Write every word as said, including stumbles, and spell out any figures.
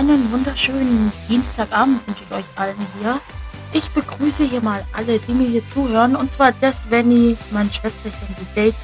einen wunderschönen Dienstagabend wünsche ich euch allen hier. Ich begrüße hier mal alle, die mir hier zuhören. Und zwar der Svenny, mein Schwesterchen, die Date